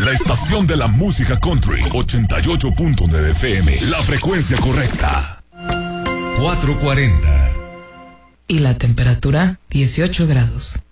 La estación de la música country, 88.9 FM, la frecuencia correcta. 440. Y la temperatura, 18 grados.